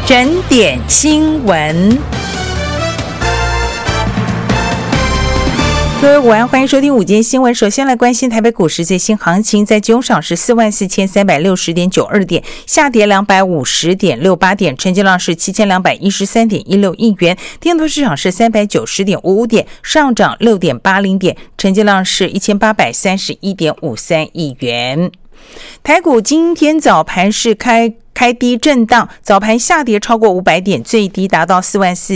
整点新闻。各位午安，欢迎收听午间新闻。首先来关心台北股市最新行情，在金融上是44,360.92点，下跌250.68点，成交量是7213.16亿元。电动市场是390.55点，上涨6.80点，成交量是1831.53亿元。台股今天早盘是开低震荡，早盘下跌超过500点，最低达到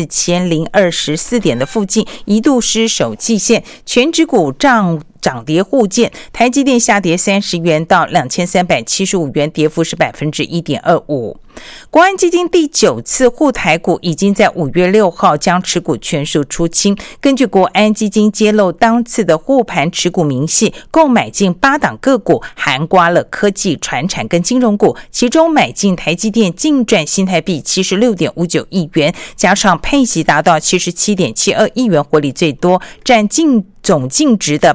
44,024点的附近，一度失守季线。全指股涨跌互见，台积电下跌30元到2375元，跌幅是 1.25%。国安基金第9次护台股已经在5月6号将持股全数出清。根据国安基金揭露，当次的护盘持股明细共买进8档个股，涵盖了科技、传产跟金融股，其中买进台积电净赚新台币 76.59 亿元，加上配息达到 77.72 亿元，获利最多，占总净值的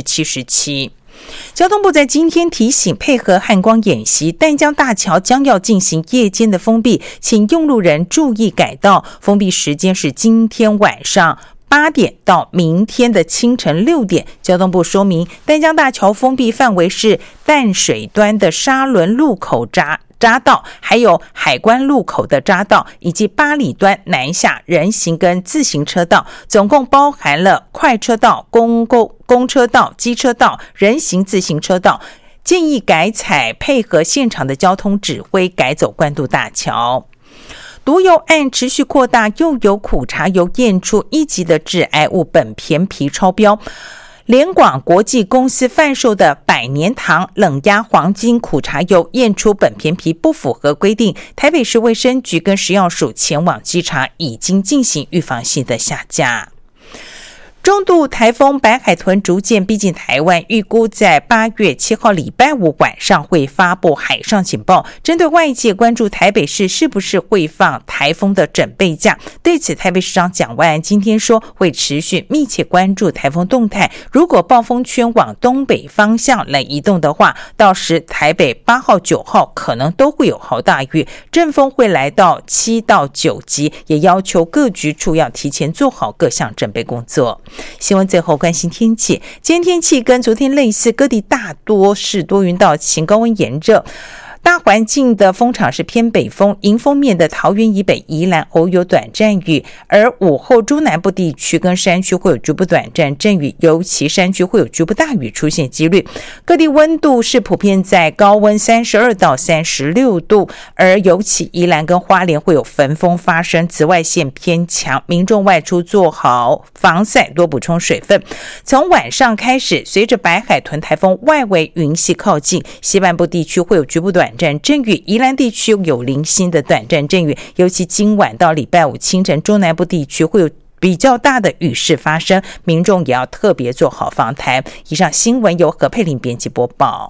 77%。交通部在今天提醒，配合汉光演习，淡江大桥将要进行夜间的封闭，请用路人注意改道，封闭时间是今天晚上8点到明天的清晨6点。交通部说明，淡江大桥封闭范围是淡水端的沙仑路口匝道，还有海关路口的匝道，以及八里端南下人行跟自行车道，总共包含了快车道、公车道、机车道、人行自行车道。建议改采配合现场的交通指挥，改走关渡大桥。毒油案持续扩大，又有苦茶油验出1级的致癌物苯醃醚超标。联广国际公司贩售的百年堂冷压黄金苦茶油验出苯醃醚不符合规定，台北市卫生局跟食药署前往稽查，已经进行预防性的下架。中度台风白海豚逐渐逼近台湾，预估在8月7号礼拜五晚上会发布海上警报。针对外界关注台北市是不是会放台风的准备假，对此台北市长蒋万安今天说，会持续密切关注台风动态，如果暴风圈往东北方向来移动的话，到时台北8号9号可能都会有豪大雨，阵风会来到7到9级，也要求各局处要提前做好各项准备工作。新闻最后关心天气，今天天气跟昨天类似，各地大多是多云到晴，高温炎热。大环境的风场是偏北风，迎风面的桃园以北、宜兰偶有短暂雨，而午后中南部地区跟山区会有局部短暂阵雨，尤其山区会有局部大雨出现几率。各地温度是普遍在高温32到36度，而尤其宜兰跟花莲会有焚风发生，紫外线偏强，民众外出做好防晒，多补充水分。从晚上开始，随着白海豚台风外围云系靠近，西半部地区会有局部短暂阵雨，宜兰地区有零星的短暂阵雨，尤其今晚到礼拜五清晨，中南部地区会有比较大的雨势发生，民众也要特别做好防台。以上新闻由何佩玲编辑播报。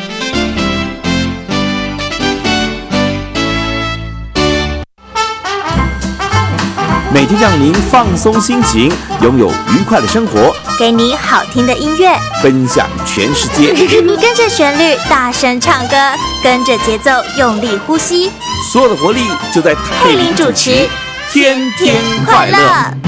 每天让您放松心情，拥有愉快的生活， 给你好听的音乐， 分享全世界。 跟着旋律大声唱歌，跟着节奏用力呼吸， 所有的活力就在佩玲主持，天天快乐。